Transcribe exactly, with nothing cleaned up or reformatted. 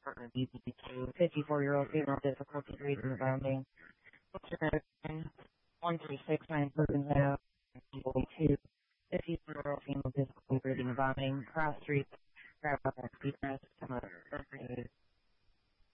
partner B B two, fifty-four-year-old female, difficulty breathing and vomiting. one three six nine Perkins Ave, two, fifty-four-year-old female, difficulty breathing and vomiting. Cross Street, grab up, speed,